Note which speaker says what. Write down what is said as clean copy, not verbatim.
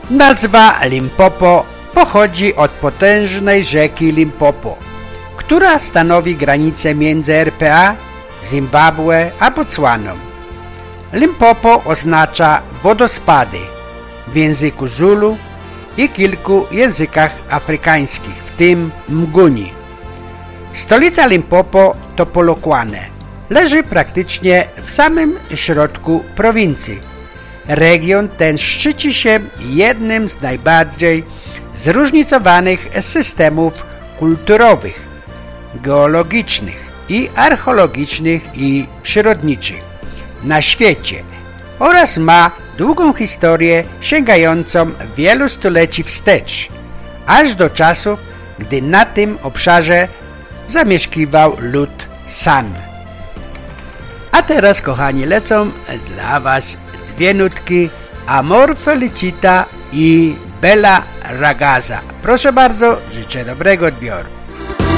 Speaker 1: Nazwa Limpopo pochodzi od potężnej rzeki Limpopo, która stanowi granicę między RPA, Zimbabwe a Botswaną. Limpopo oznacza wodospady w języku Zulu i kilku językach afrykańskich, w tym Mguni. Stolica Limpopo to Polokwane. Leży praktycznie w samym środku prowincji. Region ten szczyci się jednym z najbardziej zróżnicowanych systemów kulturowych, geologicznych i archeologicznych i przyrodniczych na świecie oraz ma długą historię sięgającą wielu stuleci wstecz, aż do czasów, gdy na tym obszarze zamieszkiwał lud San. A teraz, kochani, lecą dla Was dwie nutki Amor Felicita i Bella Ragazza. Proszę bardzo, życzę dobrego odbioru.